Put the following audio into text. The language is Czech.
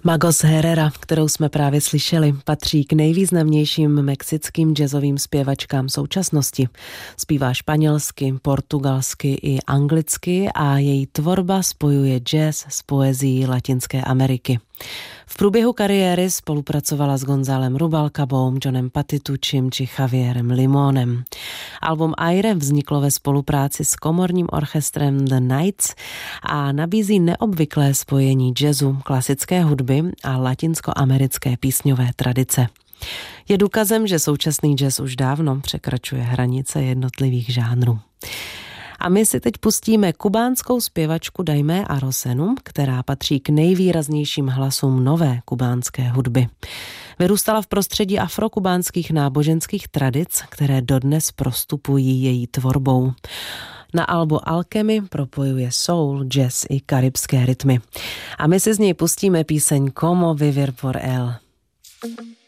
Magos Herrera, kterou jsme právě slyšeli, patří k nejvýznamnějším mexickým jazzovým zpěvačkám současnosti. Zpívá španělsky, portugalsky i anglicky a její tvorba spojuje jazz s poezií Latinské Ameriky. V průběhu kariéry spolupracovala s Gonzálem Rubalcabou, Johnem Patitucim či Javierem Limonem. Album Aire vzniklo ve spolupráci s komorním orchestrem The Knights a nabízí neobvyklé spojení jazzu, klasické hudby a latinskoamerické písňové tradice. Je důkazem, že současný jazz už dávno překračuje hranice jednotlivých žánrů. A my si teď pustíme kubánskou zpěvačku Daimé Arosenu, která patří k nejvýraznějším hlasům nové kubánské hudby. Vyrůstala v prostředí afrokubánských náboženských tradic, které dodnes prostupují její tvorbou. Na albu Alchemy propojuje soul, jazz i karibské rytmy. A my si z něj pustíme píseň Como vivir por él.